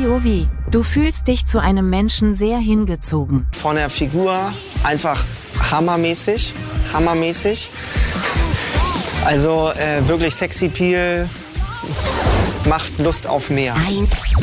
POV. Du fühlst dich zu einem Menschen sehr hingezogen. Von der Figur einfach hammermäßig. Also wirklich Sexappeal, macht Lust auf mehr.